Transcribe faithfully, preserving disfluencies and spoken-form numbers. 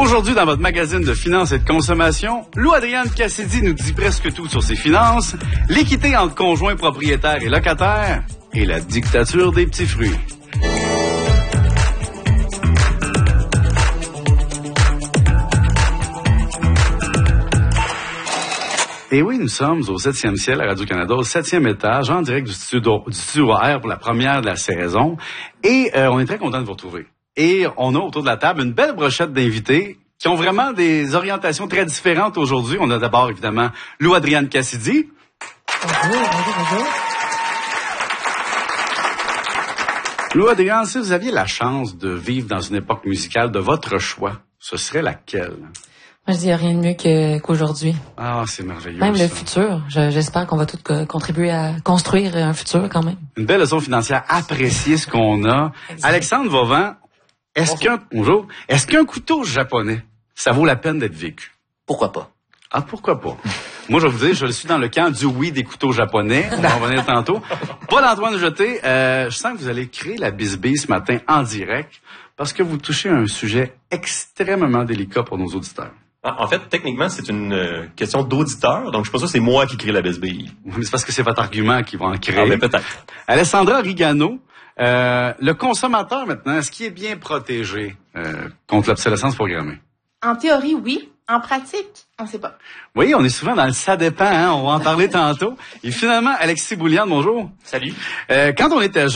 Aujourd'hui, dans votre magazine de finances et de consommation, Lou Adrienne Cassidy nous dit presque tout sur ses finances, l'équité entre conjoints propriétaires et locataires et la dictature des petits fruits. Et oui, nous sommes au septième ciel à Radio-Canada, au septième étage, en direct du studio, du studio R pour la première de la saison. Et euh, on est très content de vous retrouver. Et on a autour de la table une belle brochette d'invités qui ont vraiment des orientations très différentes aujourd'hui. On a d'abord, évidemment, Lou Adrienne Cassidy. Bonjour, bonjour, bonjour. Lou Adrienne, si vous aviez la chance de vivre dans une époque musicale de votre choix, ce serait laquelle? Moi, je dis rien de mieux que, qu'aujourd'hui. Ah, c'est merveilleux. Même ça. le futur. Je, j'espère qu'on va tous co- contribuer à construire un futur quand même. Une belle leçon financière, apprécier ce qu'on a. Exact. Alexandre Vauvant, est-ce qu'un, bonjour, est-ce qu'un couteau japonais, ça vaut la peine d'être vécu? Pourquoi pas? Ah, pourquoi pas? Moi, je vais vous dire, je suis dans le camp du oui des couteaux japonais. On va en revenir tantôt. Paul-Antoine Jeté, euh, je sens que vous allez créer la bisbille ce matin en direct parce que vous touchez à un sujet extrêmement délicat pour nos auditeurs. En fait, techniquement, c'est une euh, question d'auditeur, donc je suis pas sûr que c'est moi qui crée la bisbille. Oui, mais c'est parce que c'est votre argument qui va en créer. Ah, mais peut-être. Alessandra Rigano, euh, le consommateur maintenant, est-ce qu'il est bien protégé euh, contre l'obsolescence programmée? En théorie, oui. En pratique, on ne sait pas. Oui, on est souvent dans le ça dépend, hein? On va en parler tantôt. Et finalement, Alexis Bouliane, bonjour. Salut. Euh, quand on était